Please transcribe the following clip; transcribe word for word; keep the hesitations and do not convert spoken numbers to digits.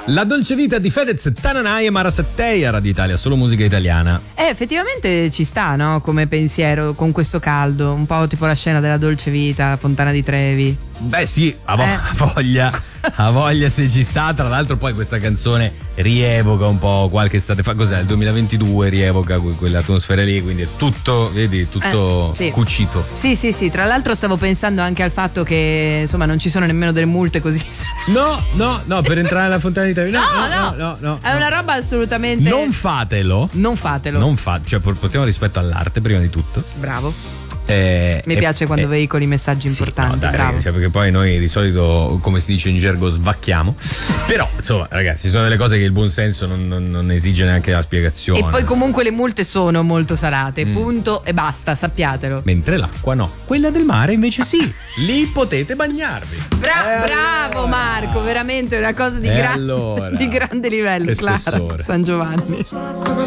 La dolce vita di Fedez, Tananai e Mara Sattei a Radio Italia, solo musica italiana. Eh, effettivamente ci sta, no? Come pensiero con questo caldo, un po' tipo la scena della dolce vita, Fontana di Trevi. Beh sì, a, vo- Eh. a voglia, a voglia se ci sta. Tra l'altro poi questa canzone rievoca un po' qualche estate fa, cos'è, il duemilaventidue, rievoca que- quell'atmosfera lì, quindi è tutto, vedi, tutto Eh, sì. cucito. Sì, sì, sì, tra l'altro stavo pensando anche al fatto che insomma non ci sono nemmeno delle multe così. No, no, no, per entrare alla Fontana di Trevi, no, No, no, no, no, no, è no. una roba assolutamente. Non fatelo. Non fatelo. Non fa, cioè portiamo rispetto all'arte prima di tutto. Bravo. Eh, Mi e- piace quando eh, veicoli messaggi sì, importanti. no, dai, bravo. ragazzi, perché poi noi di solito, come si dice in gergo, svacchiamo. Però, insomma, ragazzi, ci sono delle cose che il buon senso non, non- non esige neanche la spiegazione. E poi comunque le multe sono molto salate, Mm. punto e basta, sappiatelo. Mentre l'acqua no. Quella del mare invece sì. Lì potete bagnarvi. Bra- Eh, bravo allora. Marco, veramente una cosa di, E gra- allora? di grande livello, Che Clara spessore. San Giovanni.